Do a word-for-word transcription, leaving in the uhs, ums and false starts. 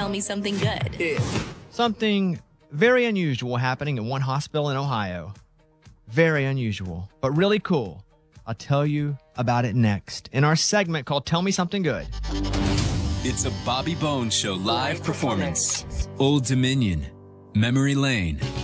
tell me something good. Something very unusual happening in one hospital in Ohio. Very unusual, but really cool. I'll tell you about it next in our segment called Tell Me Something Good. It's a Bobby Bones Show live performance. Old Dominion, Memory Lane.